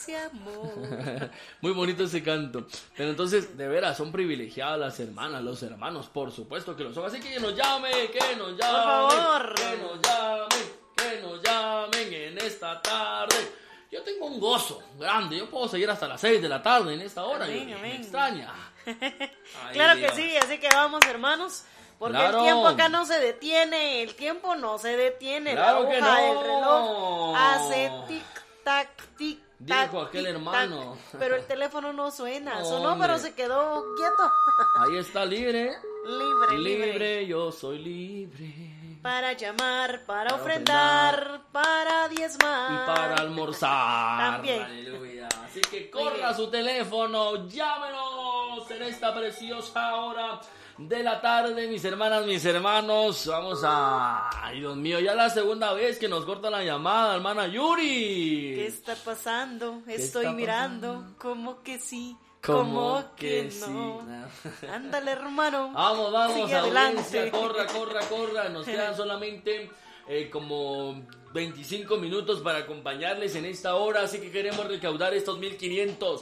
amor. Muy bonito ese canto. Pero entonces, de veras, son privilegiadas las hermanas, los hermanos, por supuesto que lo son. Así que nos llame, que nos llamen, por favor, que nos llamen en esta tarde. Yo tengo un gozo grande, yo puedo seguir hasta las 6 de la tarde en esta hora. Amén, y amén. Me extraña. Ay, Claro Dios. que sí, así que vamos, hermanos. Porque Claro. el tiempo acá no se detiene, el tiempo no se detiene. Claro la que hoja no. del reloj hace tic-tac, tic-tac. Dijo aquel tic-tac, hermano. Pero el teléfono no suena, No, sonó hombre. pero se quedó quieto. Ahí está, libre. Libre. Yo soy libre. Para llamar, para Para ofrendar, para diezmar. Y para almorzar. También. Aleluya. Así que corra a su teléfono, llámenos en esta preciosa hora de la tarde, mis hermanas, mis hermanos. Vamos a... Ay, Dios mío, ya la segunda vez que nos corta la llamada, hermana Yuri. ¿Qué está pasando? Estoy está mirando, pasando? como que sí, ¿Cómo que que no. sí? Ándale, hermano. Vamos, Sigue audiencia, adelante. corra. Nos quedan solamente como 25 minutos para acompañarles en esta hora, así que queremos recaudar estos 1,500